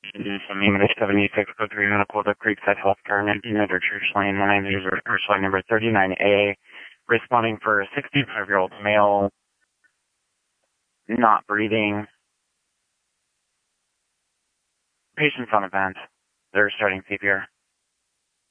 From English 7603 Medical to Creekside Healthcare and United Church Lane. My name is Ursula number 39A, responding for a 65-year-old male, not breathing. Patients on a vent. They're starting CPR.